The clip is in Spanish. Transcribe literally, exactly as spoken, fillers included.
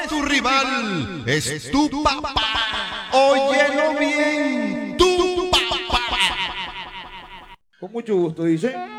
tu rival, es tu papá. Óyelo bien, tu papá. Con mucho gusto, dice.